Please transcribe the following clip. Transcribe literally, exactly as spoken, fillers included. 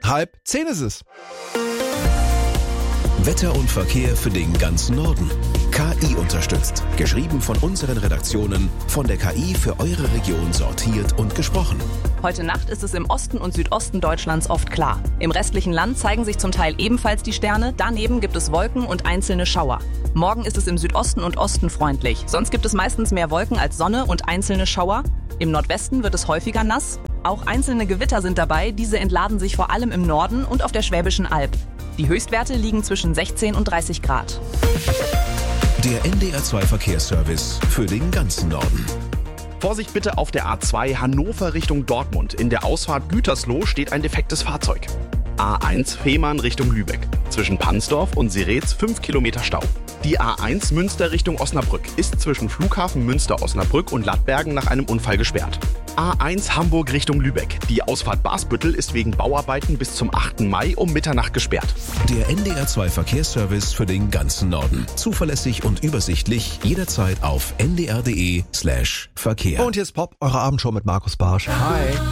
Halb zehn ist es. Wetter und Verkehr für den ganzen Norden. K I unterstützt. Geschrieben von unseren Redaktionen, von der K I für eure Region sortiert und gesprochen. Heute Nacht ist es im Osten und Südosten Deutschlands oft klar. Im restlichen Land zeigen sich zum Teil ebenfalls die Sterne. Daneben gibt es Wolken und einzelne Schauer. Morgen ist es im Südosten und Osten freundlich. Sonst gibt es meistens mehr Wolken als Sonne und einzelne Schauer. Im Nordwesten wird es häufiger nass. Auch einzelne Gewitter sind dabei. Diese entladen sich vor allem im Norden und auf der Schwäbischen Alb. Die Höchstwerte liegen zwischen sechzehn und dreißig Grad. Der N D R zwei Verkehrsservice für den ganzen Norden. Vorsicht bitte auf der A zwei Hannover Richtung Dortmund. In der Ausfahrt Gütersloh steht ein defektes Fahrzeug. A eins Fehmarn Richtung Lübeck. Zwischen Pansdorf und Siretz fünf Kilometer Stau. Die A eins Münster Richtung Osnabrück ist zwischen Flughafen Münster-Osnabrück und Lattbergen nach einem Unfall gesperrt. A eins Hamburg Richtung Lübeck. Die Ausfahrt Basbüttel ist wegen Bauarbeiten bis zum achten Mai um Mitternacht gesperrt. Der N D R zwei Verkehrsservice für den ganzen Norden. Zuverlässig und übersichtlich, jederzeit auf n d r punkt d e slash Verkehr. Und hier ist Pop, eure Abendshow mit Markus Barsch. Hi.